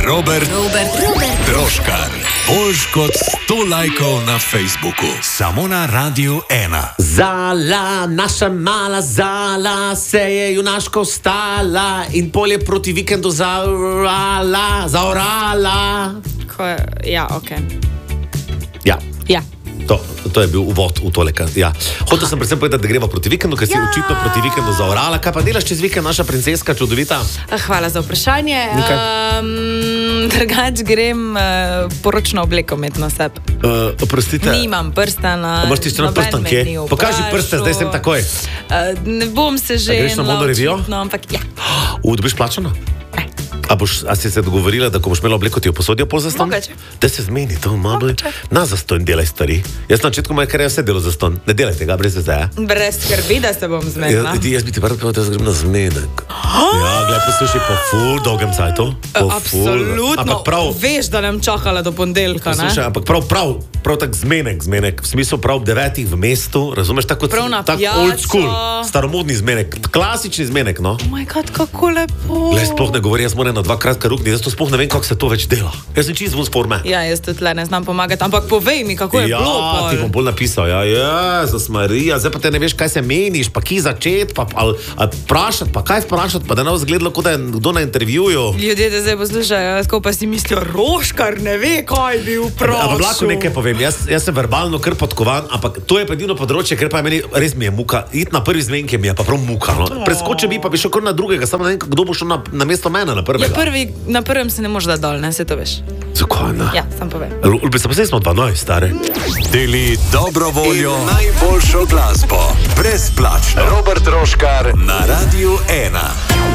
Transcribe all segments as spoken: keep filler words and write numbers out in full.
Robert, Robert, Robert Troškar. Boljš kot sto lajkov na Facebooku. Samo na Radiu ena. Zala, naša mala Zala se je junaško stala in polje proti vikendu zaorala, zaorala. Ko je, ja, okej. Okay. Ja. Ja. To, to je bil uvod v tole. Ja. Hotel sem predvsem povedati, da greva proti vikendu, ker si ja. očitno proti vikendu zaorala. Kaj pa delaš čez vikend, naša princeska čudovita? Hvala za vprašanje. Um, drugač grem uh, poročno obleko med na sebe. Uh, oprostite. Nimam prstana. Imaš ti še na prstan, kje? Pokaži prste, zdaj sem takoj. Uh, ne bom se že... A greš na modno revijo? No, ampak ja. U, dobiš plačano? A, boš, a si se dogovorila, da ko boš imela obleko, ti jo posodijo po zaston? Mogoče. Da se zmeni to, malo na zaston delaj stvari. Jaz na začetku moje kariere vse delo zaston. Ne delaj tega, brez vezeja. Brez skrbi, da se bom zmenila. Ja, jaz bi ti prvi povedal, da grem na zmenek. Ja, gledaj, poslušaj, po ful dolgem cajtu. Absolutno. Ampak prav... Veš, da nam čakala do pondelka, ne? Poslušaj, ampak prav, prav, prav tak zmenek, zmenek. V smislu prav ob devetih v mestu, razumeš, tako tak old school, staromodni zmenek. Klasični zmenek, no. Oh my God, kako lepo. Glej, sploh ne govori, jaz moram na dva kratka rukni, jaz to sploh ne vem, kako se to več dela. Jaz sem čist von forme. Ja, jaz tudi tle ne znam pomagati, ampak povej mi, kako je ja, bilo. Ja, ti bom bolj napisal, ja, Jezus Marija, zdaj pa te ne veš, kaj se meniš, pa ki začet, pa ali, ali prašati, pa kaj vprašati, pa da ne bo zgledalo, kot da je kdo na intervjuju. Ljudje te zdaj poslušajo, tako pa si mislijo, Roškar ne ve, kaj bi vprašal. Ampak lahko nekaj povem, jaz, jaz sem verbalno kar podkovan, ampak to je pa edino področje, ker pa je meni, res mi je muka, iti na prvi zmenke mi je pa prav muka, no. Preskočil bi, pa bi šel kar na drugega, samo ne vem, kdo bo šel na, na mesto mene, na prvega. Ja, prvi, na prvem se ne moreš dati dol, ne, se to veš. Zakaj ne? Ja, sam povem. Ljubi se pa zdaj smo dvanajst, stare. Deli dobro voljo in najboljšo glasbo. Brezplačno. Robert Troškar na Radiu ena.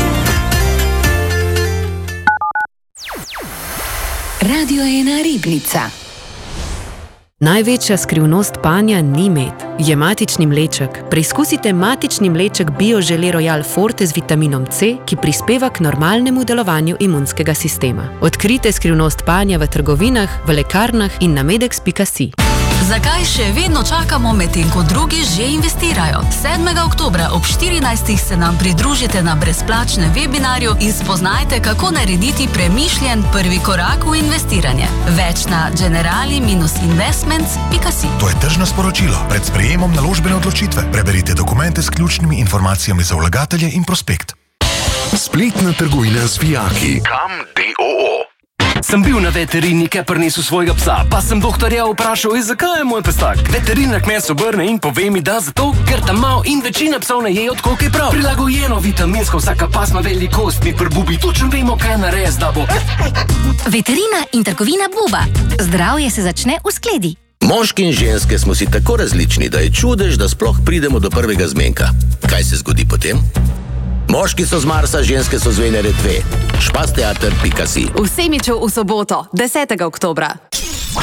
Radio ena Ribnica. Največja skrivnost panja ni med, je matični mleček. Preizkusite matični mleček BioGelé Royal Forte z vitaminom C, ki prispeva k normalnemu delovanju imunskega sistema. Odkrite skrivnost panja v trgovinah, v lekarnah in na medex pika si. Zakaj še vedno čakamo, medtem ko drugi že investirajo? sedmega oktobra ob štirinajstih se nam pridružite na brezplačnem webinarju in spoznajte, kako narediti premišljen prvi korak v investiranje. Več na generali investments pika si. To je tržno sporočilo. Pred sprejemom naložbene odločitve preberite dokumente s ključnimi informacijami za vlagatelje in prospekt. Spletna trgovina z vijaki. Kam D O O? Sem bil na veterini, ker prinesel svojega psa, pa sem doktorja vprašal, zakaj je moj pes tak. Veterinar kmet se obrne in pove mi, da zato, ker tam mal in večina psov ne je od koliko je prav. Prilagojeno vitaminsko, vsaka pasma velikost mi prbubi, točno vemo, kaj narediti, da bo. Veterina in trgovina Buba. Zdravje se začne v skledi. Moški in ženske smo si tako različni, da je čudež, da sploh pridemo do prvega zmenka. Kaj se zgodi potem? Moški so z Marsa, ženske so z Venere dve. špas teater pika si. V Semiču v soboto, desetega oktobra.